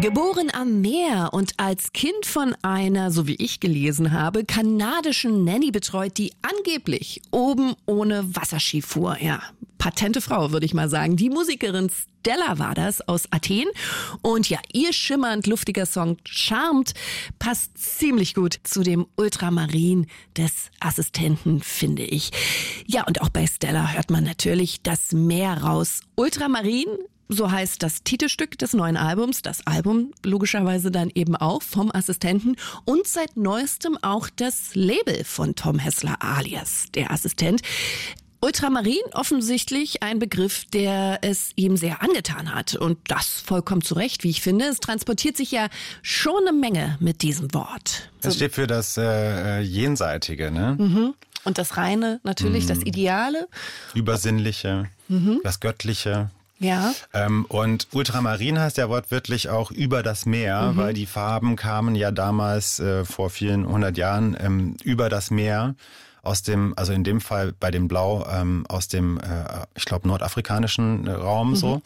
Geboren am Meer und als Kind von einer, so wie ich gelesen habe, kanadischen Nanny betreut, die angeblich oben ohne Wasserski fuhr. Ja, patente Frau, würde ich mal sagen. Die Musikerin Stella war das aus Athen. Und ja, ihr schimmernd luftiger Song Charmed passt ziemlich gut zu dem Ultramarin des Assistenten, finde ich. Ja, und auch bei Stella hört man natürlich das Meer raus. Ultramarin, so heißt das Titelstück des neuen Albums, das Album logischerweise dann eben auch vom Assistenten und seit neuestem auch das Label von Tom Hessler alias der Assistent. Ultramarin offensichtlich ein Begriff, der es ihm sehr angetan hat und das vollkommen zu Recht, wie ich finde. Es transportiert sich ja schon eine Menge mit diesem Wort. Das steht für das Jenseitige, ne? Und das Reine natürlich, das Ideale. Übersinnliche, das Göttliche. Ja. Und Ultramarin heißt ja wortwörtlich auch über das Meer, weil die Farben kamen ja damals vor vielen 100 Jahren über das Meer aus dem, also in dem Fall bei dem Blau aus dem, ich glaube, nordafrikanischen Raum so.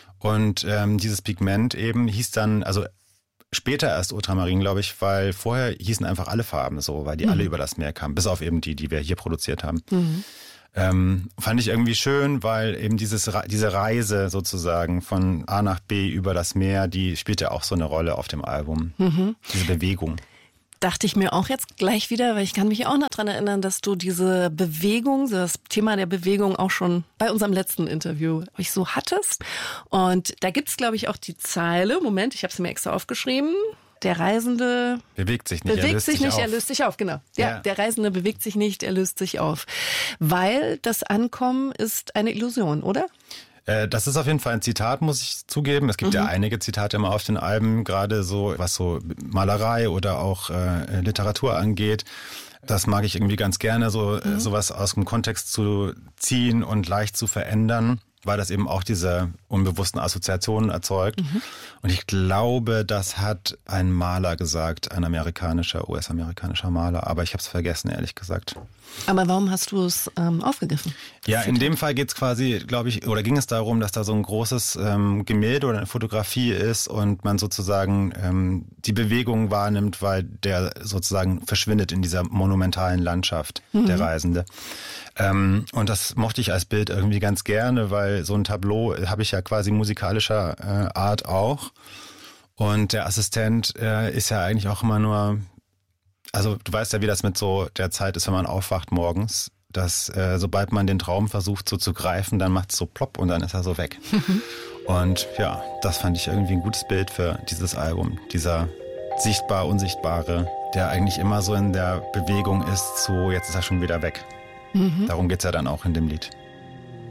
Und dieses Pigment eben hieß dann, also später erst Ultramarin, glaube ich, weil vorher hießen einfach alle Farben so, weil die alle über das Meer kamen, bis auf eben die wir hier produziert haben. Fand ich irgendwie schön, weil eben diese Reise sozusagen von A nach B über das Meer, die spielt ja auch so eine Rolle auf dem Album. Diese Bewegung. Dachte ich mir auch jetzt gleich wieder, weil ich kann mich auch noch dran erinnern, dass du diese Bewegung, das Thema der Bewegung auch schon bei unserem letzten Interview euch so hattest. Und da gibt's, glaube ich, auch die Zeile, Moment, ich habe es mir extra aufgeschrieben. Der Reisende bewegt sich nicht, er löst sich auf, genau. Ja, der Reisende bewegt sich nicht, er löst sich auf. Weil das Ankommen ist eine Illusion, oder? Das ist auf jeden Fall ein Zitat, muss ich zugeben. Es gibt ja einige Zitate immer auf den Alben, gerade so, was so Malerei oder auch Literatur angeht. Das mag ich irgendwie ganz gerne, sowas aus dem Kontext zu ziehen und leicht zu verändern, weil das eben auch diese unbewussten Assoziationen erzeugt. Und ich glaube, das hat ein Maler gesagt, ein US-amerikanischer Maler, aber ich habe es vergessen, ehrlich gesagt. Aber warum hast du es aufgegriffen? Ja, in dem Fall geht's quasi, glaube ich, oder ging es darum, dass da so ein großes Gemälde oder eine Fotografie ist und man sozusagen die Bewegung wahrnimmt, weil der sozusagen verschwindet in dieser monumentalen Landschaft, der Reisende. Und das mochte ich als Bild irgendwie ganz gerne, weil so ein Tableau habe ich ja quasi musikalischer Art auch. Und der Assistent ist ja eigentlich auch immer nur, also du weißt ja, wie das mit so der Zeit ist, wenn man aufwacht morgens, dass sobald man den Traum versucht so zu greifen, dann macht es so plopp und dann ist er so weg. Und ja, das fand ich irgendwie ein gutes Bild für dieses Album. Dieser sichtbar-unsichtbare, der eigentlich immer so in der Bewegung ist, so jetzt ist er schon wieder weg. Darum geht's ja dann auch in dem Lied.